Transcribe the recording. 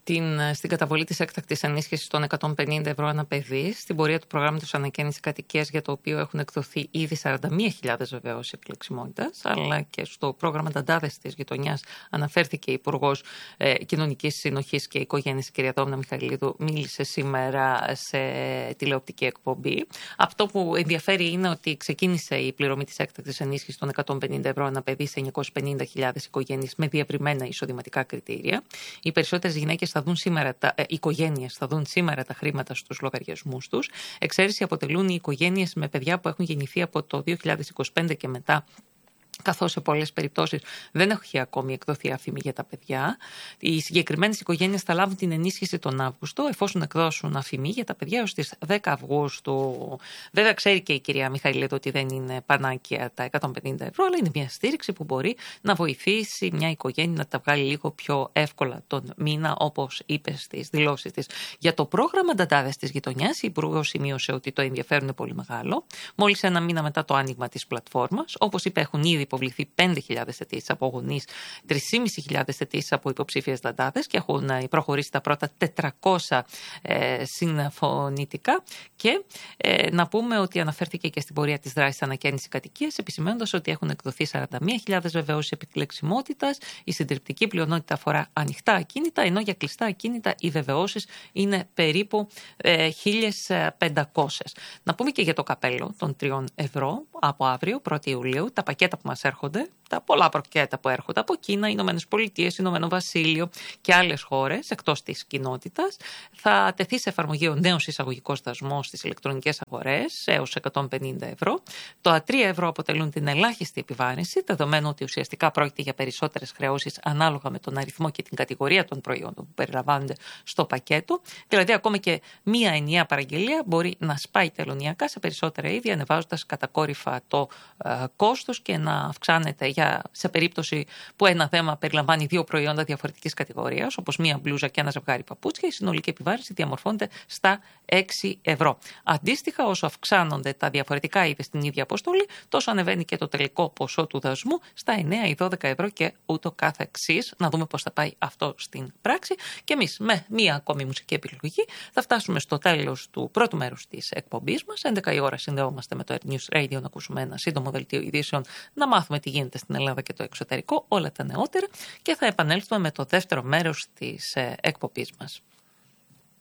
Στην καταβολή της έκτακτης ενίσχυσης των 150 ευρώ ανά παιδί, στην πορεία του προγράμματος ανακαίνιση κατοικίας, για το οποίο έχουν εκδοθεί ήδη 41.000 βεβαίως επιλεξιμότητας, αλλά και στο πρόγραμμα Νταντάδες της γειτονιάς αναφέρθηκε η Υπουργός Κοινωνικής Συνοχής και Οικογένειας, η κυρία Δόμνα Μιχαηλίδου, μίλησε σήμερα σε τηλεοπτική εκπομπή. Αυτό που ενδιαφέρει είναι ότι ξεκίνησε η πληρωμή της έκτακτης ενίσχυσης των 150 ευρώ ανά παιδί σε 950.000 οικογένειες με διευρυμένα εισοδηματικά κριτήρια. Οι περισσότερες γυναίκες οικογένειες θα δουν σήμερα τα χρήματα στους λογαριασμούς τους. Εξαίρεση αποτελούν οι οικογένειες με παιδιά που έχουν γεννηθεί από το 2025 και μετά, καθώς σε πολλές περιπτώσεις δεν έχει ακόμη εκδοθεί αφήμη για τα παιδιά. Οι συγκεκριμένες οικογένειες θα λάβουν την ενίσχυση τον Αύγουστο, εφόσον εκδώσουν αφήμη για τα παιδιά έως τις 10 Αυγούστου. Βέβαια, ξέρει και η κυρία Μιχαηλίδου ότι δεν είναι πανάκια τα 150 ευρώ, αλλά είναι μια στήριξη που μπορεί να βοηθήσει μια οικογένεια να τα βγάλει λίγο πιο εύκολα τον μήνα, όπως είπε στις δηλώσεις της. Για το πρόγραμμα Νταντάδες της γειτονιάς, η Υπουργός σημείωσε ότι το ενδιαφέρον είναι πολύ μεγάλο. Μόλις ένα μήνα μετά το άνοιγμα της πλατφόρμας, όπως είπε, έχουν ήδη υποβληθεί 5.000 αιτήσεις από γονείς, 3.500 αιτήσεις από υποψήφιες Νταντάδες και έχουν προχωρήσει τα πρώτα 400 συμφωνητικά. Και να πούμε ότι αναφέρθηκε και στην πορεία της δράσης ανακαίνιση κατοικίας, επισημαίνοντας ότι έχουν εκδοθεί 41.000 βεβαίως επιλεξιμότητας. Η συντριπτική πλειονότητα αφορά ανοιχτά ακίνητα, ενώ για κλειστά ακίνητα οι βεβαιώσεις είναι περίπου 1.500. Να πούμε και για το καπέλο των 3 ευρώ από αύριο, 1η Ιουλίου, τα πακέτα που μας έρχονται, τα πολλά πακέτα που έρχονται από Κίνα, Ηνωμένες Πολιτείες, Ηνωμένο Βασίλειο και άλλες χώρες εκτός της κοινότητας, θα τεθεί σε εφαρμογή ο νέος εισαγωγικός δασμός στις ηλεκτρονικές αγορές έως 150 ευρώ. Τα 3 ευρώ αποτελούν την ελάχιστη επιβάρυνση, δεδομένου ότι ουσιαστικά πρόκειται για περισσότερες χρεώσεις ανάλογα με τον αριθμό και την κατηγορία των προϊόντων που περιλαμβάνονται στο πακέτο. Δηλαδή, ακόμα και μία ενιαία παραγγελία μπορεί να σπάει τελωνιακά σε περισσότερα είδη, ανεβάζοντας κατακόρυφα το κόστος και να αυξάνεται σε περίπτωση που ένα δέμα περιλαμβάνει 2 προϊόντα διαφορετικής κατηγορίας, όπως μία μπλούζα και ένα ζευγάρι παπούτσια, η συνολική επιβάρυνση διαμορφώνεται στα 6 ευρώ. Αντίστοιχα, όσο αυξάνονται τα διαφορετικά είδη στην ίδια αποστολή, τόσο ανεβαίνει και το τελικό ποσό του δασμού στα 9 ή 12 ευρώ και ούτω καθεξής. Να δούμε πώς θα πάει αυτό στην πράξη. Και εμείς, με μία ακόμη μουσική επιλογή, θα φτάσουμε στο τέλος του πρώτου μέρους της εκπομπής μας. 11 η ώρα συνδεόμαστε με το News Radio να ακούσουμε ένα σύντομο δελτίο ειδήσεων, να μάθουμε τι γίνεται στην Ελλάδα και το εξωτερικό, όλα τα νεότερα, και θα επανέλθουμε με το δεύτερο μέρος της εκπομπής μας.